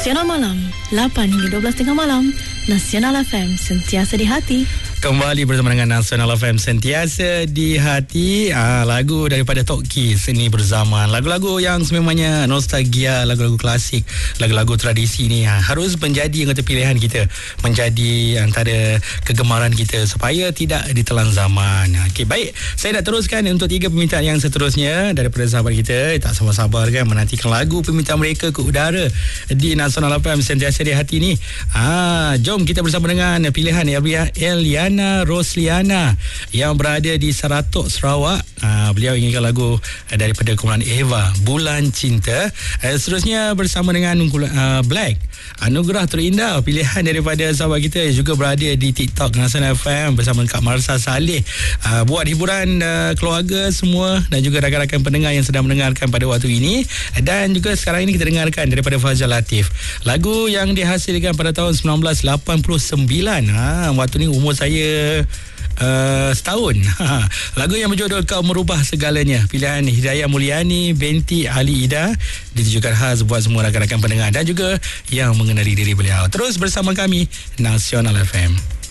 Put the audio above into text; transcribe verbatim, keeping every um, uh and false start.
Nasional Malam, lapan hingga dua belas tengah malam. Nasional F M, sentiasa di hati. Kembali bersama dengan Nasional F M, sentiasa di hati. ah, Lagu daripada Tok Kiss, Seni Berzaman. Lagu-lagu yang sememangnya nostalgia, lagu-lagu klasik, lagu-lagu tradisi ni ah, harus menjadi yang kata pilihan kita, menjadi antara kegemaran kita supaya tidak ditelan zaman. Okey, baik, saya nak teruskan untuk tiga permintaan yang seterusnya daripada sahabat kita. Tak sabar-sabar kan menantikan lagu permintaan mereka ke udara di Nasional F M, sentiasa di hati ni. Ah, jom kita bersama dengan pilihan Eliana Rosliana yang berada di Saratok, Sarawak. Uh, beliau inginkan lagu uh, daripada kumpulan Eva, Bulan Cinta. Uh, seterusnya bersama dengan uh, Black, Anugerah Terindah, pilihan daripada sahabat kita yang juga berada di TikTok Nasional F M bersama Kak Marsa Saleh. Uh, buat hiburan uh, keluarga semua dan juga rakan-rakan pendengar yang sedang mendengarkan pada waktu ini. Dan juga sekarang ini kita dengarkan daripada Fazal Latif, lagu yang dihasilkan pada tahun sembilan belas lapan puluh sembilan. Ha, waktu ni umur saya Uh, setahun. Lagu yang berjudul Kau Merubah Segalanya, pilihan Hidayah Mulyani binti Ali Ida, ditujukan khas buat semua rakan-rakan pendengar dan juga yang mengenali diri beliau. Terus bersama kami Nasional F M.